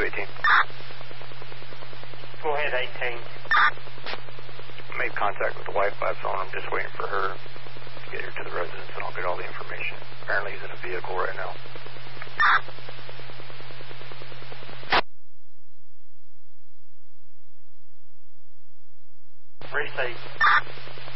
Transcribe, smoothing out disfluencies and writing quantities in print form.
218. Go ahead, 18. Made contact with the wife by phone. I'm just waiting for her to get here to the residence, and I'll get all the information. Apparently he's in a vehicle right now. Receive.